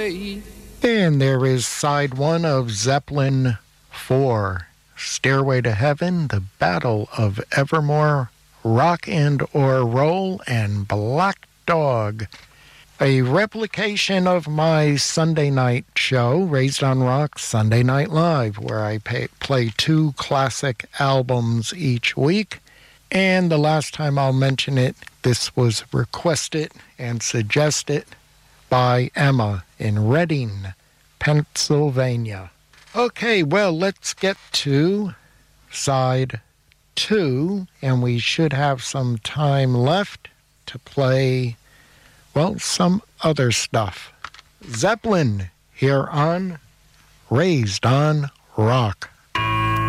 And there is side one of Zeppelin 4, Stairway to Heaven, The Battle of Evermore, Rock and or Roll, and Black Dog. A replication of my Sunday night show, Raised on Rock Sunday Night Live, where I play 2 classic albums each week. And the last time I'll mention it, this was requested and suggested by Emma in Reading, Pennsylvania. Okay, well, let's get to side 2, and we should have some time left to play, well, some other stuff. Zeppelin here on Raised on Rock.